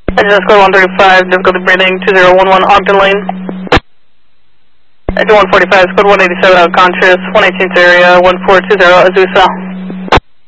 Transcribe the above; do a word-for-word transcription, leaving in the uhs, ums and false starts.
Engine score one thirty-five, difficulty breathing, two zero one one Ogden Lane. Engine one forty-five, code one eighty-seven out of conscious, one eighteenth area, one four two zero Azusa.